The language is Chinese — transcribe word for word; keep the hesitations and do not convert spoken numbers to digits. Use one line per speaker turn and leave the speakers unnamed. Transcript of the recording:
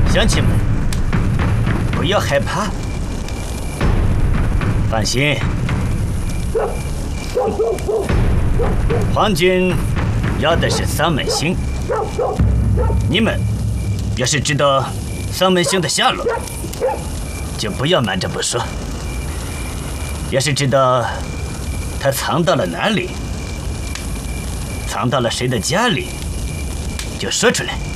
乡亲们，不要害怕，放心，皇军要的是丧门星。你们要是知道丧门星的下落，就不要瞒着不说；要是知道他藏到了哪里，藏到了谁的家里，就说出来。